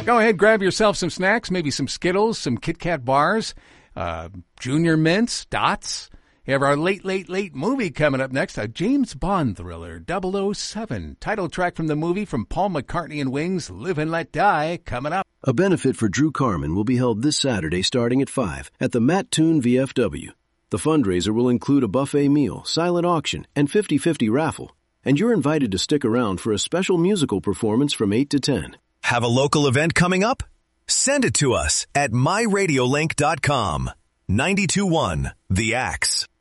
Go ahead, grab yourself some snacks, maybe some Skittles, some Kit Kat bars, Junior Mints, Dots. We have our late movie coming up next, a James Bond thriller, 007. Title track from the movie from Paul McCartney and Wings, Live and Let Die, coming up. A benefit for Drew Carmen will be held this Saturday starting at 5 at the Matt Toon VFW. The fundraiser will include a buffet meal, silent auction, and 50-50 raffle. And you're invited to stick around for a special musical performance from 8 to 10. Have a local event coming up? Send it to us at myradiolink.com. 92.1 The Axe.